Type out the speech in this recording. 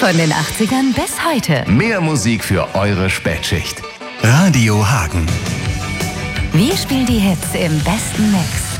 Von den 80ern bis heute. Mehr Musik für eure Spätschicht. Radio Hagen. Wir spielen die Hits im besten Mix.